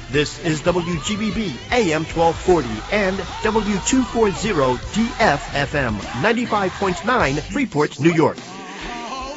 This is WGBB AM 1240 and W240 DFFM 95.9 Freeport, New York.